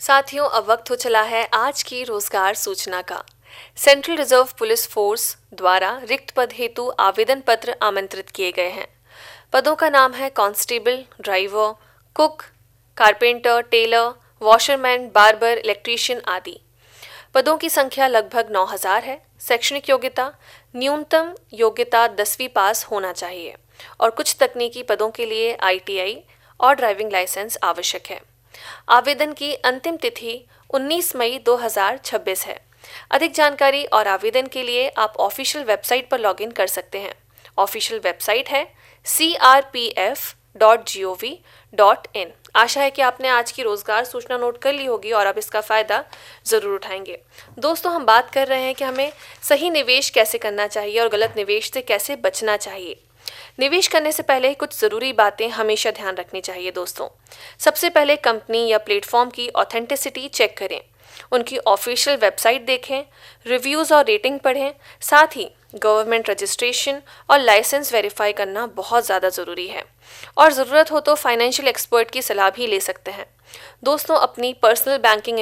साथियों, अब वक्त हो चला है आज की रोजगार सूचना का। सेंट्रल रिजर्व पुलिस फोर्स द्वारा रिक्त पद हेतु आवेदन पत्र आमंत्रित किए गए हैं। पदों का नाम है constable, driver, cook, carpenter, Taylor, washerman, barber, electrician आदि। पदों की संख्या लगभग 9,000 है। शैक्षणिक योग्यता, न्यूनतम योग्यता 10वीं पास होना चाहिए और कुछ तकनीकी पदों के लिए ITI और ड्राइविंग लाइसेंस आवश्यक है। आवेदन की अंतिम तिथि 19 मई 2026 है। अधिक जानकारी और आवेदन के लिए आप ऑफिशियल वेबसाइट पर लॉगिन कर सकते हैं। ऑफिशियल वेबसाइट है crpf.gov.in। आशा है कि आपने आज की रोजगार सूचना नोट कर ली होगी और आप इसका फायदा जरूर उठाएंगे। दोस्तों, हम बात कर रहे हैं कि हमें सही निवेश कैसे करना चाहिए और गलत निवेश से कैसे बचना चाहिए। निवेश करने से पहले कुछ ज़रूरी बातें हमेशा ध्यान रखनी चाहिए दोस्तों। सबसे पहले कंपनी या प्लेटफॉर्म की ऑथेंटिसिटी चेक करें, उनकी ऑफिशियल वेबसाइट देखें, रिव्यूज़ और रेटिंग पढ़ें। साथ ही गवर्नमेंट रजिस्ट्रेशन और लाइसेंस वेरीफाई करना बहुत ज़्यादा ज़रूरी है और ज़रूरत हो तो फाइनेंशियल एक्सपर्ट की सलाह भी ले सकते हैं। दोस्तों, अपनी पर्सनल बैंकिंग